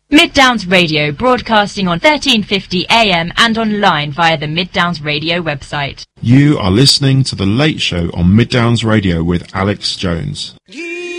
Mid Downs Radio, broadcasting on 1350 AM and online via the Mid Downs Radio website. You are listening to The Late Show on Mid Downs Radio with Alex Jones. You